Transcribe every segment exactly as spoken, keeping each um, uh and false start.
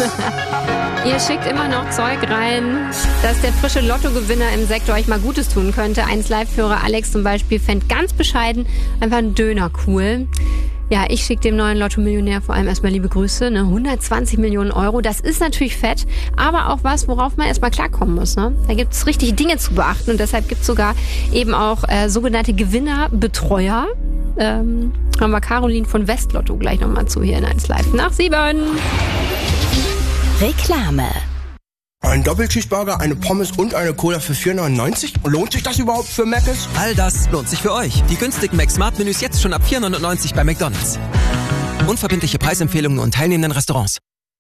Ihr schickt immer noch Zeug rein, dass der frische Lottogewinner im Sektor euch mal Gutes tun könnte. Eins Live-Hörer Alex zum Beispiel fände ganz bescheiden einfach einen Döner cool. Ja, ich schicke dem neuen Lotto-Millionär vor allem erstmal liebe Grüße. Ne? hundertzwanzig Millionen Euro, das ist natürlich fett, aber auch was, worauf man erstmal klarkommen muss. Ne? Da gibt es richtig Dinge zu beachten und deshalb gibt es sogar eben auch äh, sogenannte Gewinnerbetreuer. Ähm, haben wir Caroline von Westlotto gleich nochmal zu hier in eins Live nach sieben. Reklame. Ein Doppelcheeseburger, eine Pommes und eine Cola für vier neunundneunzig? Lohnt sich das überhaupt für Mc's? All das lohnt sich für euch. Die günstigen Mac-Smart-Menüs jetzt schon ab vier neunundneunzig bei McDonald's. Unverbindliche Preisempfehlungen und teilnehmenden Restaurants.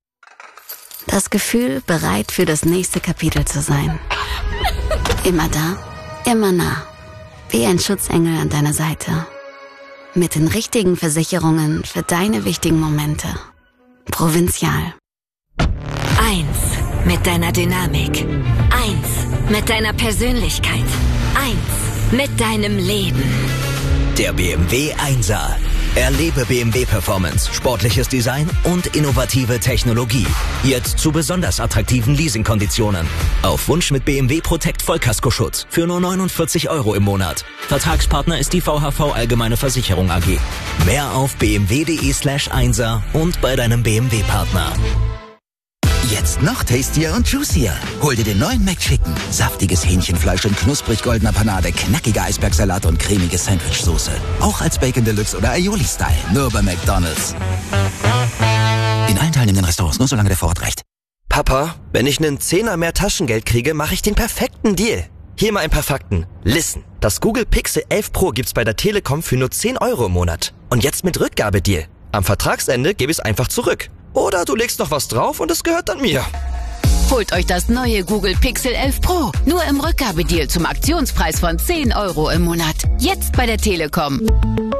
Das Gefühl, bereit für das nächste Kapitel zu sein. Immer da, immer nah. Wie ein Schutzengel an deiner Seite. Mit den richtigen Versicherungen für deine wichtigen Momente. Provinzial. Eins mit deiner Dynamik. Eins mit deiner Persönlichkeit. Eins mit deinem Leben. Der B M W Einser. Erlebe B M W Performance, sportliches Design und innovative Technologie. Jetzt zu besonders attraktiven Leasingkonditionen. Auf Wunsch mit B M W Protect Vollkaskoschutz für nur neunundvierzig Euro im Monat. Vertragspartner ist die V H V Allgemeine Versicherung A G. Mehr auf bmw.de slash Einser und bei deinem B M W-Partner. Jetzt noch tastier und juicier. Hol dir den neuen McChicken. Saftiges Hähnchenfleisch in knusprig goldener Panade, knackiger Eisbergsalat und cremige Sandwichsoße. Auch als Bacon Deluxe oder Aioli-Style. Nur bei McDonald's. In allen teilnehmenden Restaurants, nur solange der Vorrat reicht. Papa, wenn ich einen Zehner mehr Taschengeld kriege, mache ich den perfekten Deal. Hier mal ein paar Fakten. Listen, das Google Pixel elf Pro gibt's bei der Telekom für nur zehn Euro im Monat. Und jetzt mit Rückgabedeal. Am Vertragsende gebe ich es einfach zurück. Oder du legst noch was drauf und es gehört dann mir. Holt euch das neue Google Pixel elf Pro. Nur im Rückgabedeal zum Aktionspreis von zehn Euro im Monat. Jetzt bei der Telekom.